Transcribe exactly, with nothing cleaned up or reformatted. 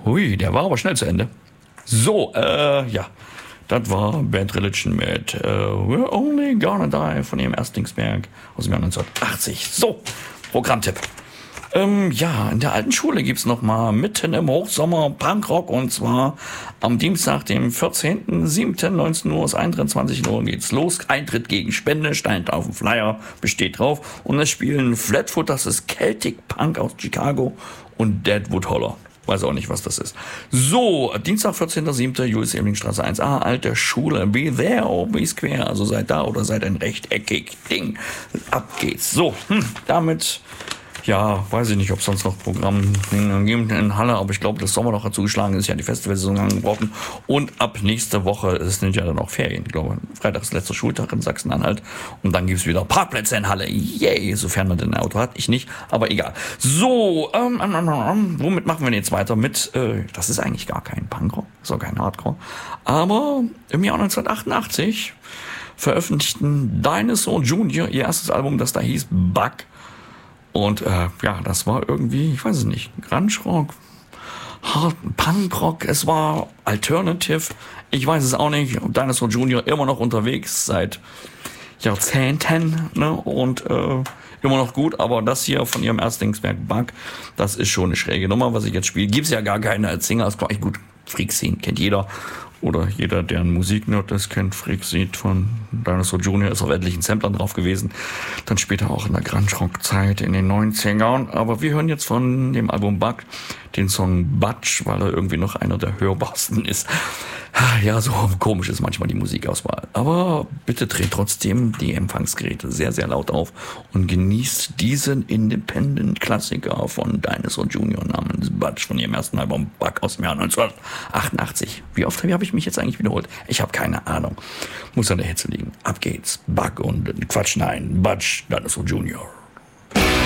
Hui, der war aber schnell zu Ende. So, äh, ja. Das war Bad Religion mit äh, We're Only Gonna Die von ihrem Erstlingswerk aus dem Jahr neunzehnhundertachtzig. So, Programmtipp. Ähm, ja, in der alten Schule gibt's noch mal mitten im Hochsommer Punkrock, und zwar am Dienstag, dem vierzehnten siebten neunzehn Uhr bis einundzwanzig Uhr geht's los. Eintritt gegen Spende, steint auf dem Flyer, besteht drauf. Und es spielen Flatfoot, das ist Celtic Punk aus Chicago, und Deadwood Holler. Weiß auch nicht, was das ist. So, Dienstag, vierzehnten siebten Julius-Ebeling-Straße eins a, alte Schule. Be there or be square. Also seid da oder seid ein rechteckig Ding. Ab geht's. So, hm, damit... Ja, weiß ich nicht, ob es sonst noch Programm gibt in Halle, aber ich glaube, das Sommer noch dazu geschlagen ist, ja die Festivalsaison angebrochen. Und ab nächste Woche, es sind ja dann auch Ferien, ich glaube, Freitag ist letzter Schultag in Sachsen-Anhalt, und dann gibt's wieder Parkplätze in Halle. Yay, sofern man denn ein Auto hat, ich nicht, aber egal. So, ähm, ähm, ähm, womit machen wir denn jetzt weiter? Mit, äh, das ist eigentlich gar kein Punkrock, ist auch kein Hardcore, aber im Jahr neunzehnhundertachtundachtzig veröffentlichten Dinosaur Junior ihr erstes Album, das da hieß Bug. Und äh, ja, das war irgendwie, ich weiß es nicht, Grunge-Rock, Hard Punk-Rock, es war Alternative, ich weiß es auch nicht. Dinosaur Junior immer noch unterwegs seit Jahrzehnten, ne? Und äh, immer noch gut, aber das hier von ihrem Erstlingswerk Bug, das ist schon eine schräge Nummer, was ich jetzt spiele. Gibt's ja gar keine als Singer, ist gleich gut. Freak-Scene kennt jeder. Oder jeder, der ein Musiknerd ist, kennt Freak-Scene von Dinosaur Junior, ist auf etlichen Samplern drauf gewesen. Dann später auch in der Grunge-Rock-Zeit in den neunzigern. Aber wir hören jetzt von dem Album Bug den Song Butch, weil er irgendwie noch einer der hörbarsten ist. Ja, so komisch ist manchmal die Musikauswahl. Aber bitte dreht trotzdem die Empfangsgeräte sehr, sehr laut auf und genießt diesen Independent-Klassiker von Dinosaur Junior namens Butch von ihrem ersten Album Bug aus dem Jahr neunzehnhundertachtundachtzig. Wie oft habe ich mich jetzt eigentlich wiederholt? Ich habe keine Ahnung. Muss an der Hitze liegen. Ab geht's. Bug und Quatsch, nein, Butch, Dinosaur Junior